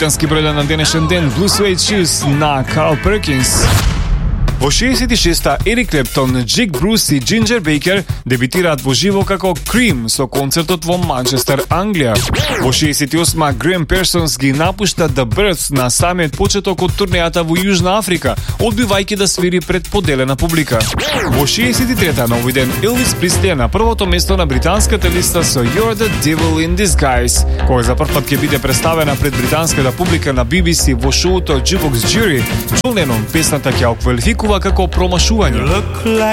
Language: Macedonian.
британски бројда на денешен ден Blue Suede Shoes на Carl Perkins. Во 66-та Ерик Клептон, Джик Брус и Джинджер Бейкер дебитираат во живо како Cream со концертот во Манчестер, Англија. Во 68-ма Грем Персонс ги напушта The Birds на самиот почеток од турнејата во Јужна Африка, одбивајќи да свири пред поделена публика. Во 63-та на овој ден Елвис Пресли е на првото место на британската листа со You're the Devil in Disguise, која за прв пат ќе биде представена пред британската публика на BBC во шоуто Jukebox Jury. Джон Ленон песната ќе ја оквалификува како промашување.